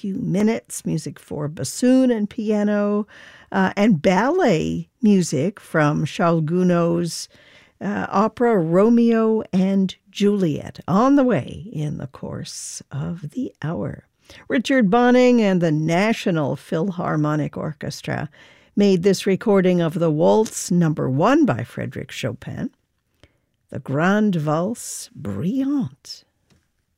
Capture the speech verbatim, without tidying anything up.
few minutes, music for bassoon and piano, uh, and ballet music from Charles Gounod's uh, opera Romeo and Juliet, on the way in the course of the hour. Richard Bonning and the National Philharmonic Orchestra made this recording of the Waltz Number One by Frédéric Chopin, the Grande Valse Brillante.